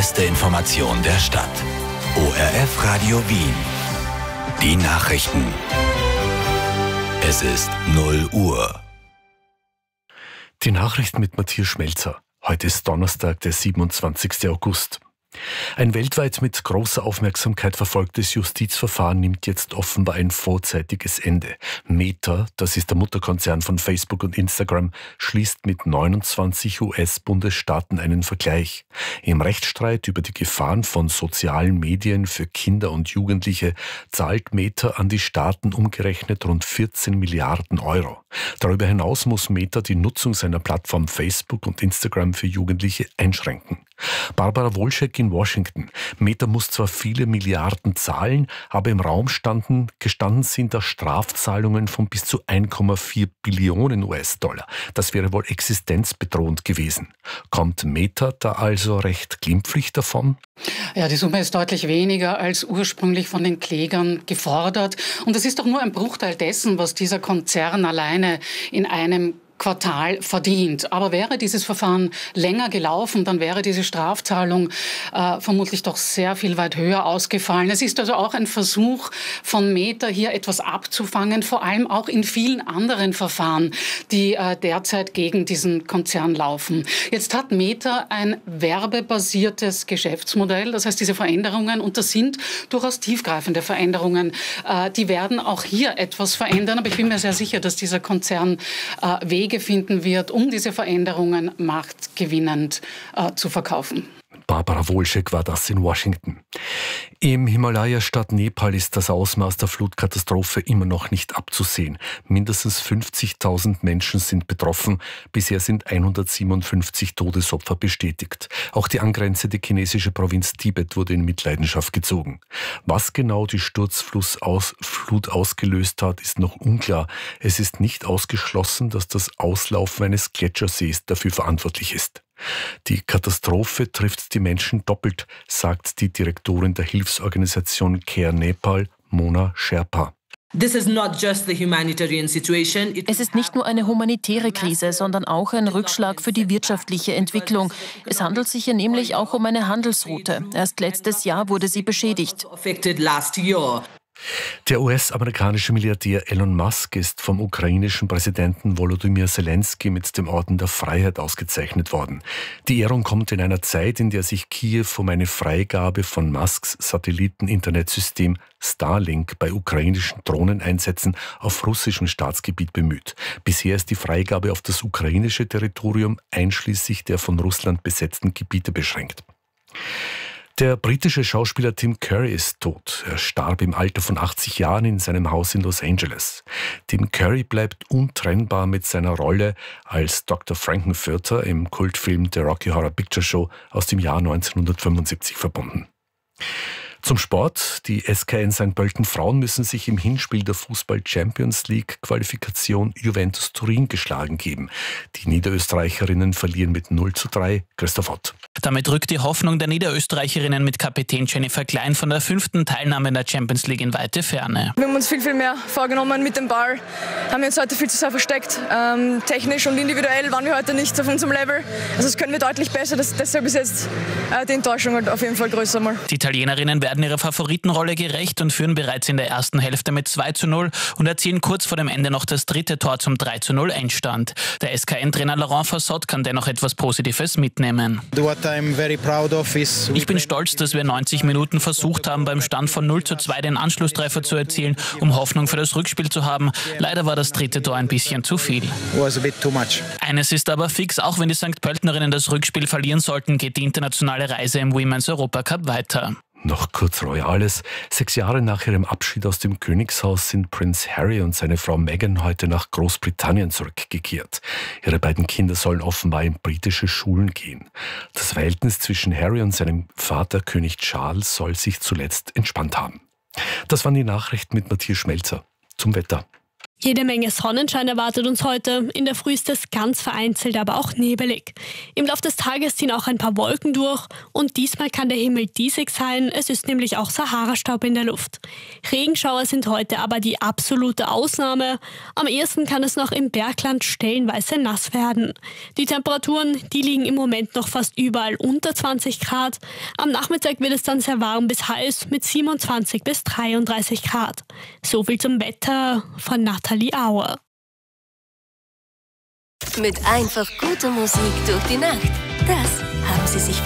beste Information der Stadt. ORF Radio Wien. Die Nachrichten. Es ist 0 Uhr. Die Nachrichten mit Matthias Schmelzer. Heute ist Donnerstag, der 27. August. Ein weltweit mit großer Aufmerksamkeit verfolgtes Justizverfahren nimmt jetzt offenbar ein vorzeitiges Ende. Meta, das ist der Mutterkonzern von Facebook und Instagram, schließt mit 29 US-Bundesstaaten einen Vergleich. Im Rechtsstreit über die Gefahren von sozialen Medien für Kinder und Jugendliche zahlt Meta an die Staaten umgerechnet rund 14 Milliarden Euro. Darüber hinaus muss Meta die Nutzung seiner Plattform Facebook und Instagram für Jugendliche einschränken. Barbara Wolschek in Washington. Meta muss zwar viele Milliarden zahlen, aber im Raum gestanden sind da Strafzahlungen von bis zu 1,4 Billionen US-Dollar. Das wäre wohl existenzbedrohend gewesen. Kommt Meta da also recht glimpflich davon? Ja, die Summe ist deutlich weniger als ursprünglich von den Klägern gefordert. Und das ist doch nur ein Bruchteil dessen, was dieser Konzern alleine in einem Quartal verdient. Aber wäre dieses Verfahren länger gelaufen, dann wäre diese Strafzahlung vermutlich doch sehr viel weit höher ausgefallen. Es ist also auch ein Versuch von Meta, hier etwas abzufangen, vor allem auch in vielen anderen Verfahren, die derzeit gegen diesen Konzern laufen. Jetzt hat Meta ein werbebasiertes Geschäftsmodell. Das heißt, diese Veränderungen, und das sind durchaus tiefgreifende Veränderungen, die werden auch hier etwas verändern. Aber ich bin mir sehr sicher, dass dieser Konzern Wege finden wird, um diese Veränderungen machtgewinnend zu verkaufen. Barbara Wolschek war das in Washington. Im Himalaya-Staat Nepal ist das Ausmaß der Flutkatastrophe immer noch nicht abzusehen. Mindestens 50.000 Menschen sind betroffen. Bisher sind 157 Todesopfer bestätigt. Auch die angrenzende chinesische Provinz Tibet wurde in Mitleidenschaft gezogen. Was genau die Sturzflut ausgelöst hat, ist noch unklar. Es ist nicht ausgeschlossen, dass das Auslaufen eines Gletschersees dafür verantwortlich ist. Die Katastrophe trifft die Menschen doppelt, sagt die Direktorin der Hilfsorganisation Care Nepal, Mona Sherpa. Es ist nicht nur eine humanitäre Krise, sondern auch ein Rückschlag für die wirtschaftliche Entwicklung. Es handelt sich hier nämlich auch um eine Handelsroute. Erst letztes Jahr wurde sie beschädigt. Der US-amerikanische Milliardär Elon Musk ist vom ukrainischen Präsidenten Volodymyr Zelensky mit dem Orden der Freiheit ausgezeichnet worden. Die Ehrung kommt in einer Zeit, in der sich Kiew um eine Freigabe von Musks Satelliten-Internetsystem Starlink bei ukrainischen Drohneneinsätzen auf russischem Staatsgebiet bemüht. Bisher ist die Freigabe auf das ukrainische Territorium einschließlich der von Russland besetzten Gebiete beschränkt. Der britische Schauspieler Tim Curry ist tot. Er starb im Alter von 80 Jahren in seinem Haus in Los Angeles. Tim Curry bleibt untrennbar mit seiner Rolle als Dr. Frankenfurter im Kultfilm The Rocky Horror Picture Show aus dem Jahr 1975 verbunden. Zum Sport. Die SKN St. Pölten Frauen müssen sich im Hinspiel der Fußball-Champions-League-Qualifikation Juventus Turin geschlagen geben. Die Niederösterreicherinnen verlieren mit 0:3. Christoph Ott. Damit rückt die Hoffnung der Niederösterreicherinnen mit Kapitän Jennifer Klein von der 5. Teilnahme in der Champions League in weite Ferne. Wir haben uns viel mehr vorgenommen mit dem Ball, haben wir uns heute viel zu sehr versteckt. Technisch und individuell waren wir heute nicht auf unserem Level. Also das können wir deutlich besser, deshalb ist jetzt die Enttäuschung halt auf jeden Fall größer mal. Die Italienerinnen werden ihrer Favoritenrolle gerecht und führen bereits in der ersten Hälfte mit 2:0 und erzielen kurz vor dem Ende noch das dritte Tor zum 3:0 Endstand. Der SKN-Trainer Laurent Fassot kann dennoch etwas Positives mitnehmen. Ich bin stolz, dass wir 90 Minuten versucht haben, beim Stand von 0:2 den Anschlusstreffer zu erzielen, um Hoffnung für das Rückspiel zu haben. Leider war das dritte Tor ein bisschen zu viel. Eines ist aber fix, auch wenn die St. Pöltenerinnen das Rückspiel verlieren sollten, geht die internationale Reise im Women's Europacup weiter. Noch kurz Royales. 6 Jahre nach ihrem Abschied aus dem Königshaus sind Prinz Harry und seine Frau Meghan heute nach Großbritannien zurückgekehrt. Ihre beiden Kinder sollen offenbar in britische Schulen gehen. Das Verhältnis zwischen Harry und seinem Vater König Charles soll sich zuletzt entspannt haben. Das waren die Nachrichten mit Matthias Schmelzer. Zum Wetter. Jede Menge Sonnenschein erwartet uns heute. In der Früh ist es ganz vereinzelt, aber auch nebelig. Im Laufe des Tages ziehen auch ein paar Wolken durch und diesmal kann der Himmel diesig sein. Es ist nämlich auch Sahara-Staub in der Luft. Regenschauer sind heute aber die absolute Ausnahme. Am ehesten kann es noch im Bergland stellenweise nass werden. Die Temperaturen, die liegen im Moment noch fast überall unter 20 Grad. Am Nachmittag wird es dann sehr warm bis heiß mit 27 bis 33 Grad. So viel zum Wetter von Nathalie Auer. Mit einfach guter Musik durch die Nacht. Das haben Sie sich